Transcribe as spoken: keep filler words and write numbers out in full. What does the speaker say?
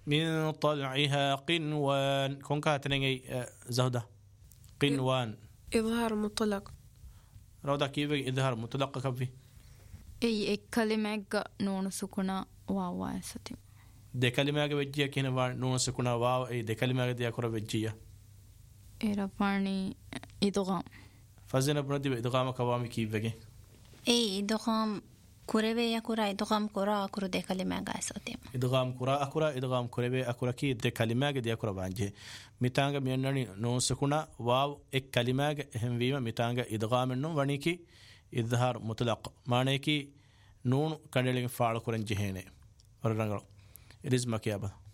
من طلعها قنوان كون كاتنين زهدة قنوان إظهار مطلق رودا كيف إظهار مطلق كفي أي الكلمة نون سكونا واو واسطي ده كلمة بيجيا كهنا نون سكونا واو أي ده كلمة دي أكره بيجيا إيرفاني إدغام فزنا بندي بإدغام كوامي كيف بيجي أي إدغام كوربي يا كورا إدغام كورا أكره ده كلمة قاسطي إدغام كورا أكورا إدغام كوربي أكورا كي ده كلمة دي أكره بانجه ميتانغ مينني نون سكونا واو إك كلمة هم فيما ميتانغ إدغام النون ونيكي إظهار مطلق معنى كي نون كندلين فعل كورن جهينه ورنغلو إدز مكيابا